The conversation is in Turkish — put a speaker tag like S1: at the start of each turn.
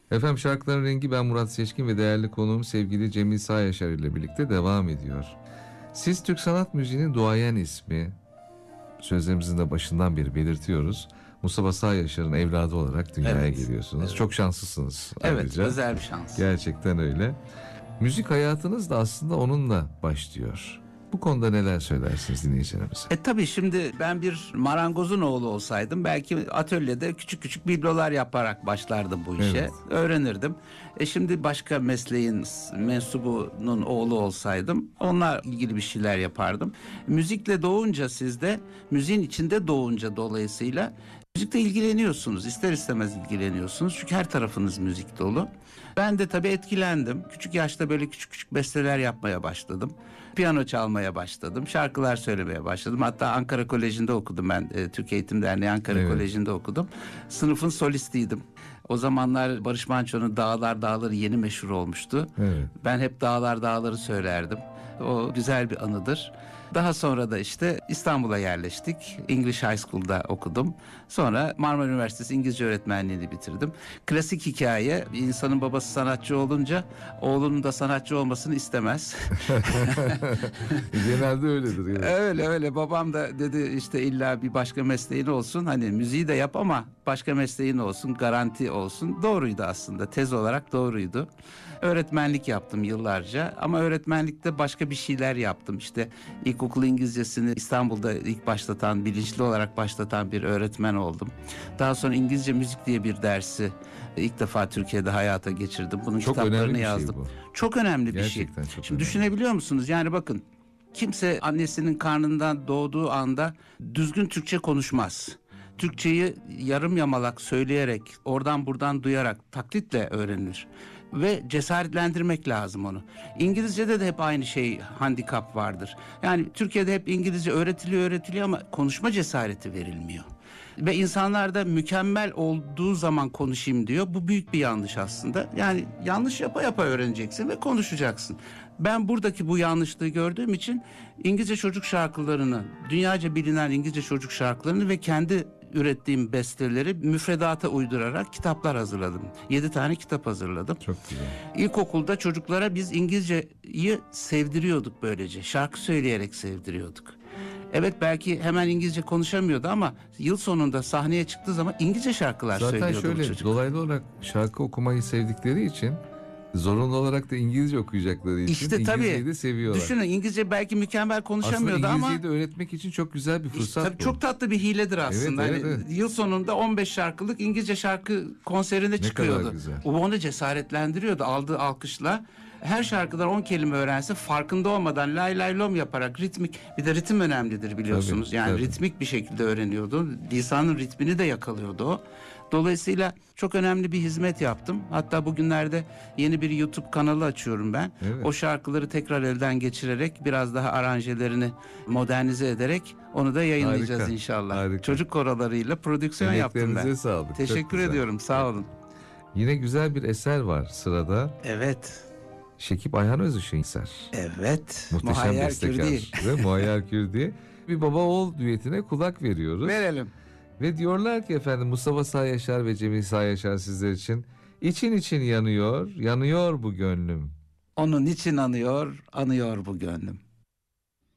S1: Efendim, Şarkıların Rengi, ben Murat Seçkin ve değerli konuğum sevgili Cemil Sağyaşar ile birlikte devam ediyor. Siz Türk sanat müziğinin duayen ismi, sözlerimizin de başından beri belirtiyoruz, Mustafa Sağyaşar'ın evladı olarak dünyaya
S2: Evet,
S1: geliyorsunuz.
S2: evet.
S1: Çok şanslısınız
S2: Evet,
S1: ayrıca.
S2: özel bir şans.
S1: Gerçekten öyle. Müzik hayatınız da aslında onunla başlıyor. Bu konuda neler söylersiniz dinleyicilerimize?
S2: Tabii şimdi ben bir marangozun oğlu olsaydım belki atölyede küçük küçük biblolar yaparak başlardım bu işe.
S1: Evet.
S2: Öğrenirdim. Şimdi başka mesleğin mensubunun oğlu olsaydım onunla ilgili bir şeyler yapardım. Müzikle doğunca, siz de müziğin içinde doğunca dolayısıyla müzikle ilgileniyorsunuz. İster istemez ilgileniyorsunuz. Çünkü her tarafınız müzik dolu. Ben de tabii etkilendim. Küçük yaşta böyle küçük küçük besteler yapmaya başladım. Piyano çalmaya başladım. Şarkılar söylemeye başladım. Hatta Ankara Koleji'nde okudum ben. Türk Eğitim Derneği Ankara
S1: Evet.
S2: Koleji'nde okudum. Sınıfın solistiydim. O zamanlar Barış Manço'nun Dağlar Dağları yeni meşhur olmuştu.
S1: Evet.
S2: Ben hep Dağlar Dağları söylerdim. O güzel bir anıdır. Daha sonra da işte İstanbul'a yerleştik. English High School'da okudum. Sonra Marmara Üniversitesi İngilizce öğretmenliğini bitirdim. Klasik hikaye, bir insanın babası sanatçı olunca oğlunun da sanatçı olmasını istemez.
S1: Genelde öyledir. Evet.
S2: Öyle babam da dedi işte illa bir başka mesleğin olsun, hani müziği de yap ama başka mesleğin olsun, garanti olsun. Doğruydu aslında, tez olarak doğruydu. Öğretmenlik yaptım yıllarca ama öğretmenlikte başka bir şeyler yaptım. İşte ilkokul İngilizcesini İstanbul'da ilk başlatan, bilinçli olarak başlatan bir öğretmen oldum. Daha sonra İngilizce müzik diye bir dersi ilk defa Türkiye'de hayata geçirdim. Bunun
S1: Çok önemli
S2: kitaplarını
S1: bir şey
S2: yazdım.
S1: bu.
S2: Çok önemli bir şey.
S1: Gerçekten çok
S2: Şimdi
S1: önemli.
S2: düşünebiliyor musunuz? Yani bakın, kimse annesinin karnından doğduğu anda düzgün Türkçe konuşmaz. Türkçeyi yarım yamalak söyleyerek, oradan buradan duyarak, taklitle öğrenir. Ve cesaretlendirmek lazım onu. İngilizce'de de hep aynı şey, handikap vardır. Yani Türkiye'de hep İngilizce öğretiliyor ama konuşma cesareti verilmiyor. Ve insanlar da mükemmel olduğu zaman konuşayım diyor. Bu büyük bir yanlış aslında. Yani yanlış yapa öğreneceksin ve konuşacaksın. Ben buradaki bu yanlışlığı gördüğüm için İngilizce çocuk şarkılarını, dünyaca bilinen İngilizce çocuk şarkılarını ve kendi ürettiğim besteleri müfredata uydurarak kitaplar hazırladım. 7 tane kitap hazırladım.
S1: Çok güzel.
S2: İlkokulda çocuklara biz İngilizceyi sevdiriyorduk böylece. Şarkı söyleyerek sevdiriyorduk. Evet, belki hemen İngilizce konuşamıyordu ama yıl sonunda sahneye çıktığı zaman İngilizce şarkılar
S1: Zaten
S2: söylüyordu bu
S1: şöyle,
S2: çocuk.
S1: dolaylı olarak şarkı okumayı sevdikleri için, zorunlu olarak da İngilizce okuyacakları için
S2: İşte
S1: İngilizceyi
S2: tabii,
S1: de seviyorlar.
S2: düşünün, İngilizce belki mükemmel konuşamıyordu
S1: Aslında
S2: ama
S1: İngilizceyi de öğretmek için çok güzel bir fırsat
S2: tabii
S1: bu.
S2: çok tatlı bir hiledir aslında.
S1: Evet,
S2: Hani
S1: evet.
S2: yıl sonunda 15 şarkılık İngilizce şarkı konserine çıkıyordu.
S1: kadar güzel.
S2: O onu cesaretlendiriyordu aldığı alkışla. Her şarkıdan 10 kelime öğrense, farkında olmadan lay lay lom yaparak, ritmik, bir de ritim önemlidir biliyorsunuz.
S1: Tabii,
S2: yani
S1: tabii.
S2: ritmik bir şekilde öğreniyordu. Lisanın ritmini de yakalıyordu o. Dolayısıyla çok önemli bir hizmet yaptım. Hatta bugünlerde yeni bir YouTube kanalı açıyorum ben.
S1: Evet.
S2: O şarkıları tekrar elden geçirerek, biraz daha aranjelerini modernize ederek onu da yayınlayacağız
S1: Harika,
S2: inşallah.
S1: harika.
S2: Çocuk korolarıyla prodüksiyon yaptım ben.
S1: Emeklerinize sağlık. Çok
S2: Teşekkür
S1: güzel.
S2: ediyorum, sağ olun.
S1: Yine güzel bir eser var sırada.
S2: Evet.
S1: Şekip Ayhan Özışık'ın eser.
S2: Evet.
S1: Muhteşem
S2: Muhayyer
S1: bestekar
S2: Kürdi.
S1: ve Muhayyer Kürdi. Bir baba oğul düetine kulak veriyoruz.
S2: Verelim.
S1: Ve diyorlar ki efendim, Mustafa Sağyaşar ve Cemil Sağyaşar sizler için: için için yanıyor, yanıyor bu gönlüm.
S2: Onun için anıyor bu gönlüm.